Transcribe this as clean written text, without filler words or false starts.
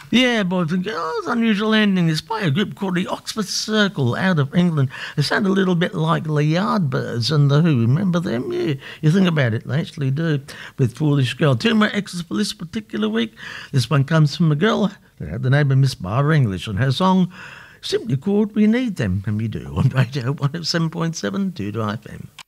Yeah, boys and girls, unusual ending is by a group called the Oxford Circle out of England. They sound a little bit like the Yardbirds and the Who. Remember them? Yeah, you think about it, they actually do. With Foolish Girl. Two more extras for this particular week. This one comes from a girl that had the name of Miss Barbara English, and her song simply called We Need Them, and we do on Radio 107.7 Doodle FM.